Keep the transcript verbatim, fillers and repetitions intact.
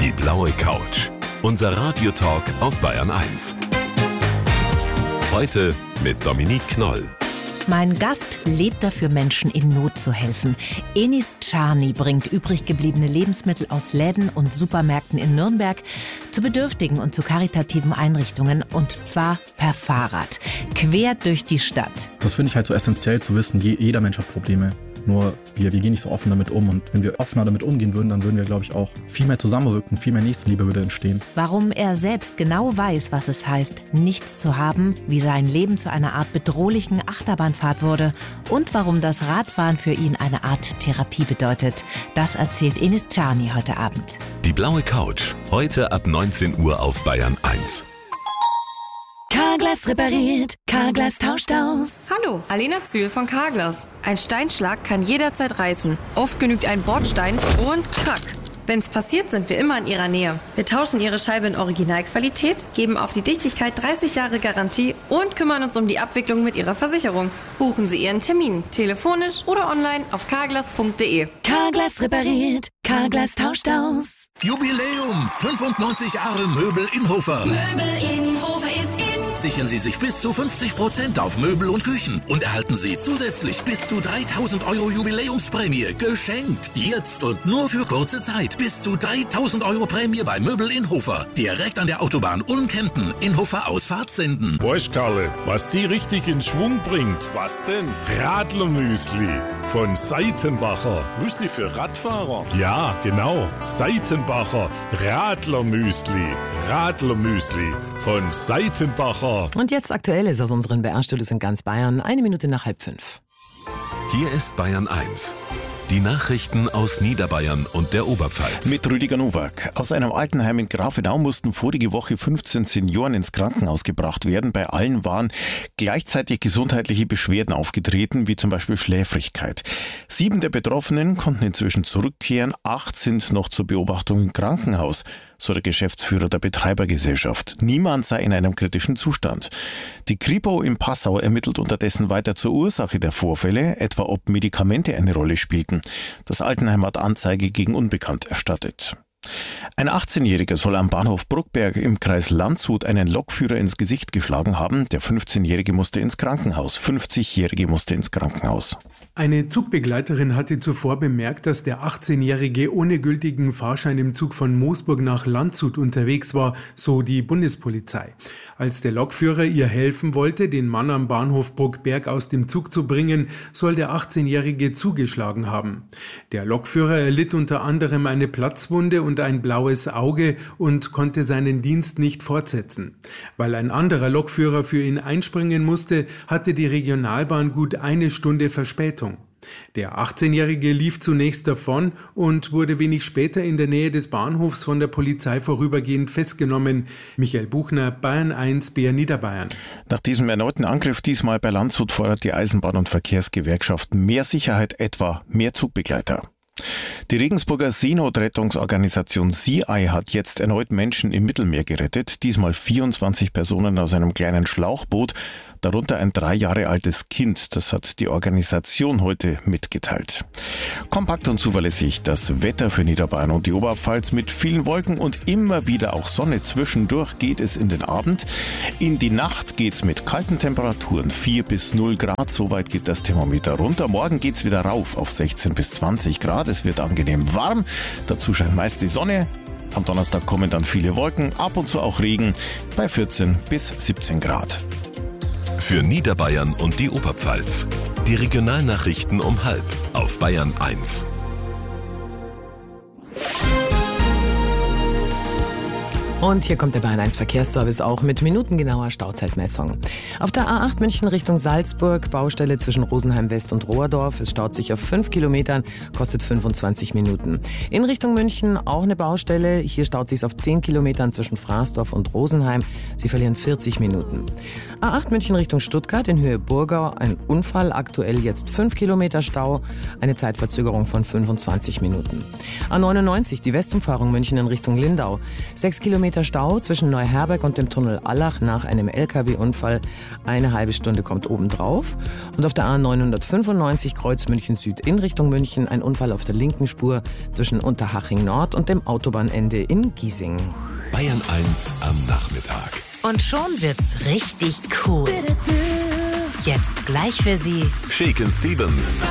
Die blaue Couch. Unser Radiotalk auf Bayern eins. Heute mit Dominique Knoll. Mein Gast lebt dafür, Menschen in Not zu helfen. Enis Czarny bringt übrig gebliebene Lebensmittel aus Läden und Supermärkten in Nürnberg zu bedürftigen und zu karitativen Einrichtungen, und zwar per Fahrrad, quer durch die Stadt. Das finde ich halt so essentiell zu wissen, jeder Mensch hat Probleme. Nur wir, wir gehen nicht so offen damit um. Und wenn wir offener damit umgehen würden, dann würden wir, glaube ich, auch viel mehr zusammenrücken, viel mehr Nächstenliebe würde entstehen. Warum er selbst genau weiß, was es heißt, nichts zu haben, wie sein Leben zu einer Art bedrohlichen Achterbahnfahrt wurde und warum das Radfahren für ihn eine Art Therapie bedeutet, das erzählt Enis Czarny heute Abend. Die blaue Couch. Heute ab neunzehn Uhr auf Bayern eins. Carglass repariert, Carglass tauscht aus. Hallo, Alena Zühl von Carglass. Ein Steinschlag kann jederzeit reißen. Oft genügt ein Bordstein und krack. Wenn's passiert, sind wir immer in Ihrer Nähe. Wir tauschen Ihre Scheibe in Originalqualität, geben auf die Dichtigkeit dreißig Jahre Garantie und kümmern uns um die Abwicklung mit Ihrer Versicherung. Buchen Sie Ihren Termin, telefonisch oder online auf carglass punkt de. Carglass repariert, Carglass tauscht aus. Jubiläum! fünfundneunzig Jahre Möbel Inhofer. Möbel Inhofer ist in. Sichern Sie sich bis zu fünfzig Prozent auf Möbel und Küchen und erhalten Sie zusätzlich bis zu dreitausend Euro Jubiläumsprämie geschenkt. Jetzt und nur für kurze Zeit. Bis zu dreitausend Euro Prämie bei Möbel Inhofer. Direkt an der Autobahn Ulm-Kempten. Inhofer Ausfahrt senden. Weißt, Karle, was die richtig in Schwung bringt? Was denn? Radlermüsli von Seitenbacher. Müsli für Radfahrer? Ja, genau. Seitenbacher Radlermüsli. Radlermüsli von Seitenbacher. Und jetzt Aktuelles aus unseren B R-Studios in ganz Bayern. Eine Minute nach halb fünf. Hier ist Bayern eins. Die Nachrichten aus Niederbayern und der Oberpfalz. Mit Rüdiger Nowak. Aus einem Altenheim in Grafenau mussten vorige Woche fünfzehn Senioren ins Krankenhaus gebracht werden. Bei allen waren gleichzeitig gesundheitliche Beschwerden aufgetreten, wie zum Beispiel Schläfrigkeit. Sieben der Betroffenen konnten inzwischen zurückkehren. Acht sind noch zur Beobachtung im Krankenhaus, so der Geschäftsführer der Betreibergesellschaft. Niemand sei in einem kritischen Zustand. Die Kripo in Passau ermittelt unterdessen weiter zur Ursache der Vorfälle, etwa ob Medikamente eine Rolle spielten. Das Altenheim hat Anzeige gegen Unbekannt erstattet. Ein achtzehnjähriger soll am Bahnhof Bruckberg im Kreis Landshut einen Lokführer ins Gesicht geschlagen haben. Der fünfzehnjährige musste ins Krankenhaus. fünfzigjährige musste ins Krankenhaus. Eine Zugbegleiterin hatte zuvor bemerkt, dass der achtzehnjährige ohne gültigen Fahrschein im Zug von Moosburg nach Landshut unterwegs war, so die Bundespolizei. Als der Lokführer ihr helfen wollte, den Mann am Bahnhof Bruckberg aus dem Zug zu bringen, soll der achtzehnjährige zugeschlagen haben. Der Lokführer erlitt unter anderem eine Platzwunde und ein blaues Auge und konnte seinen Dienst nicht fortsetzen. Weil ein anderer Lokführer für ihn einspringen musste, hatte die Regionalbahn gut eine Stunde Verspätung. Der achtzehnjährige lief zunächst davon und wurde wenig später in der Nähe des Bahnhofs von der Polizei vorübergehend festgenommen. Michael Buchner, Bayern eins, B R Niederbayern. Nach diesem erneuten Angriff diesmal bei Landshut fordert die Eisenbahn- und Verkehrsgewerkschaft mehr Sicherheit, etwa mehr Zugbegleiter. Die Regensburger Seenotrettungsorganisation Sea Eye hat jetzt erneut Menschen im Mittelmeer gerettet, diesmal vierundzwanzig Personen aus einem kleinen Schlauchboot, darunter ein drei Jahre altes Kind. Das hat die Organisation heute mitgeteilt. Kompakt und zuverlässig das Wetter für Niederbayern und die Oberpfalz mit vielen Wolken und immer wieder auch Sonne. Zwischendurch geht es in den Abend. In die Nacht geht's mit kalten Temperaturen, vier bis null Grad, soweit geht das Thermometer runter. Morgen geht's wieder rauf auf sechzehn bis zwanzig Grad. Es wird angenehm warm, dazu scheint meist die Sonne. Am Donnerstag kommen dann viele Wolken, ab und zu auch Regen bei vierzehn bis siebzehn Grad. Für Niederbayern und die Oberpfalz. Die Regionalnachrichten um halb auf Bayern eins. Und hier kommt der Bayern eins Verkehrsservice auch mit minutengenauer Stauzeitmessung. Auf der A acht München Richtung Salzburg, Baustelle zwischen Rosenheim West und Rohrdorf. Es staut sich auf fünf Kilometern, kostet fünfundzwanzig Minuten. In Richtung München auch eine Baustelle. Hier staut sich auf zehn Kilometern zwischen Fraßdorf und Rosenheim. Sie verlieren vierzig Minuten. A acht München Richtung Stuttgart in Höhe Burgau. Ein Unfall, aktuell jetzt fünf Kilometer Stau. Eine Zeitverzögerung von fünfundzwanzig Minuten. A neunundneunzig, die Westumfahrung München in Richtung Lindau. sechs Kilometer Kilometer Stau zwischen Neuherberg und dem Tunnel Allach nach einem L K W-Unfall. Eine halbe Stunde kommt obendrauf. Und auf der A neunhundertfünfundneunzig Kreuz München Süd in Richtung München ein Unfall auf der linken Spur zwischen Unterhaching Nord und dem Autobahnende in Giesing. Bayern eins am Nachmittag. Und schon wird's richtig cool. Jetzt gleich für Sie Shakin' Stevens.